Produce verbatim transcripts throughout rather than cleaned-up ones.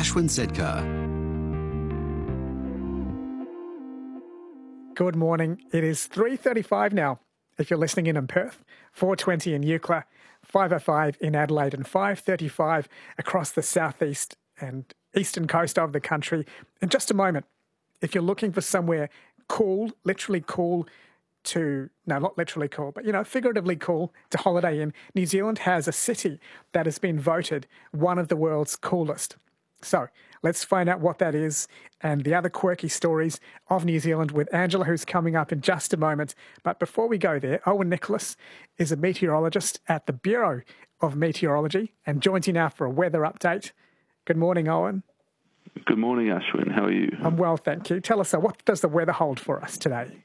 Ashwin Sedkar. Good morning. It is three thirty-five now if you're listening in in Perth, four twenty in Eucla, five oh five in Adelaide and five thirty-five across the southeast and eastern coast of the country. In just a moment, if you're looking for somewhere cool, literally cool to, no, not literally cool, but, you know, figuratively cool to holiday in, New Zealand has a city that has been voted one of the world's coolest. So let's find out what that is and the other quirky stories of New Zealand with Angela, who's coming up in just a moment. But before we go there, Owen Nicholas is a meteorologist at the Bureau of Meteorology and joins you now for a weather update. Good morning, Owen. Good morning, Ashwin. How are you? I'm well, thank you. Tell us, uh, what does the weather hold for us today?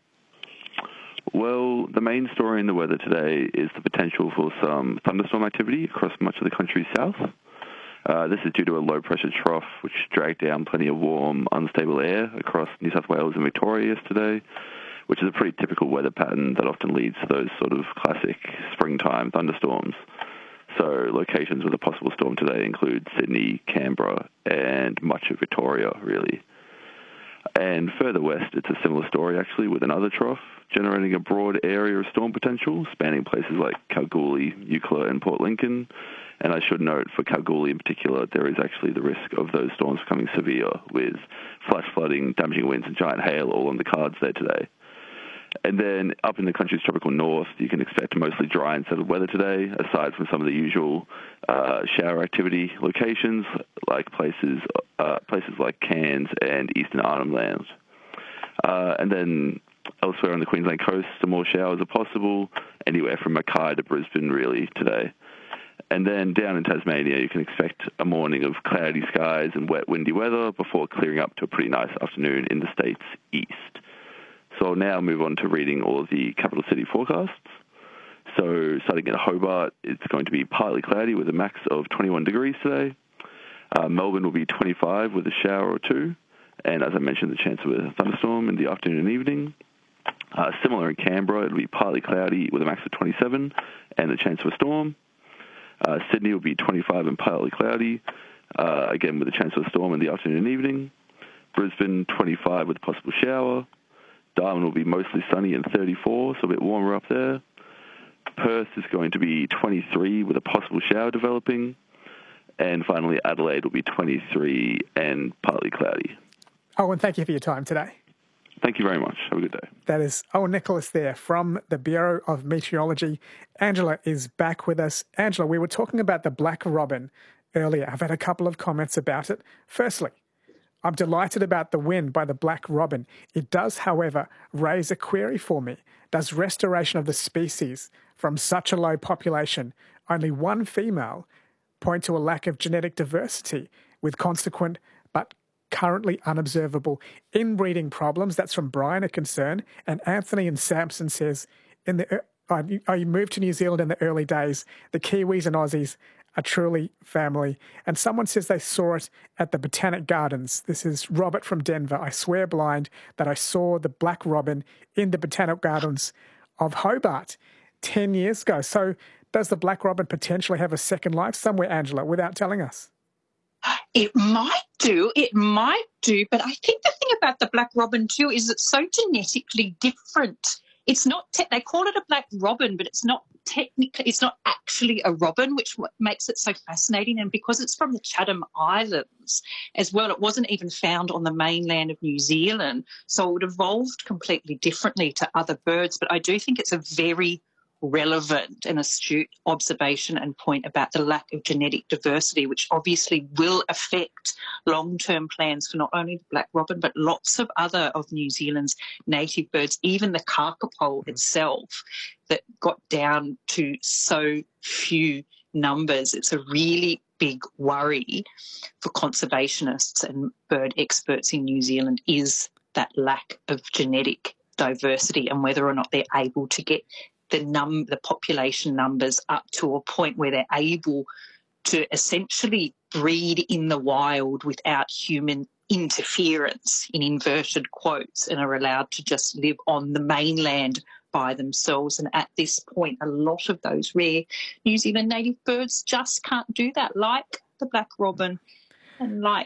Well, the main story in the weather today is the potential for some thunderstorm activity across much of the country's south. Uh, this is due to a low-pressure trough which dragged down plenty of warm, unstable air across New South Wales and Victoria yesterday, which is a pretty typical weather pattern that often leads to those sort of classic springtime thunderstorms. So locations with a possible storm today include Sydney, Canberra, and much of Victoria, really. And further west, it's a similar story, actually, with another trough, generating a broad area of storm potential, spanning places like Kalgoorlie, Eucla, and Port Lincoln. And I should note, for Kalgoorlie in particular, there is actually the risk of those storms becoming severe, with flash flooding, damaging winds, and giant hail all on the cards there today. And then up in the country's tropical north, you can expect mostly dry and settled weather today, aside from some of the usual uh, shower activity locations, like places uh, places like Cairns and Eastern Arnhem Land. Uh, and then elsewhere on the Queensland coast, some more showers are possible, anywhere from Mackay to Brisbane, really, today. And then down in Tasmania, you can expect a morning of cloudy skies and wet, windy weather before clearing up to a pretty nice afternoon in the state's east. So I'll now move on to reading all of the capital city forecasts. So starting in Hobart, it's going to be partly cloudy with a max of twenty-one degrees today. Uh, Melbourne will be twenty-five with a shower or two. And as I mentioned, the chance of a thunderstorm in the afternoon and evening. Uh, similar in Canberra, it'll be partly cloudy with a max of twenty-seven and the chance of a storm. Uh, Sydney will be twenty-five and partly cloudy, uh, again with a chance of a storm in the afternoon and evening. Brisbane, twenty-five with a possible shower. Darwin will be mostly sunny and thirty-four, so a bit warmer up there. Perth is going to be twenty-three with a possible shower developing. And finally, Adelaide will be twenty-three and partly cloudy. Owen, thank you for your time today. Thank you very much. Have a good day. That is Owen Nicholas there from the Bureau of Meteorology. Angela is back with us. Angela, we were talking about the black robin earlier. I've had a couple of comments about it. Firstly, I'm delighted about the win by the black robin. It does, however, raise a query for me. Does restoration of the species from such a low population, only one female, point to a lack of genetic diversity with consequent but currently unobservable inbreeding problems? That's from Brian, a concern. And Anthony and Sampson says, in the uh, I moved to New Zealand in the early days. The Kiwis and Aussies are truly family. And someone says they saw it at the Botanic Gardens. This is Robert from Denver. I swear blind that I saw the black robin in the Botanic Gardens of Hobart ten years ago. So does the black robin potentially have a second life somewhere, Angela, without telling us? It might do, it might do, but I think the thing about the black robin too is it's so genetically different. It's not, te- they call it a black robin, but it's not technically, it's not actually a robin, which makes it so fascinating. And because it's from the Chatham Islands as well, it wasn't even found on the mainland of New Zealand. So it evolved completely differently to other birds. But I do think it's a very relevant and astute observation and point about the lack of genetic diversity, which obviously will affect long-term plans for not only the black robin, but lots of other of New Zealand's native birds, even the kakapo itself, that got down to so few numbers. It's a really big worry for conservationists and bird experts in New Zealand, is that lack of genetic diversity and whether or not they're able to get the num the population numbers up to a point where they're able to essentially breed in the wild without human interference, in inverted quotes, and are allowed to just live on the mainland by themselves. And at this point, a lot of those rare New Zealand native birds just can't do that, like the black robin and like